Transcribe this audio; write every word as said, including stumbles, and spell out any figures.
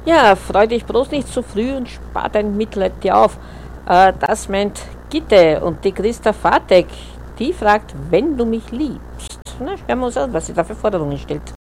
Ja, freu dich bloß nicht zu früh und spar dein Mitleid dir auf. Äh, das meint Gitte und die Christa Fatek, die fragt, wenn du mich liebst. Na, hören wir uns an, was sie da für Forderungen stellt.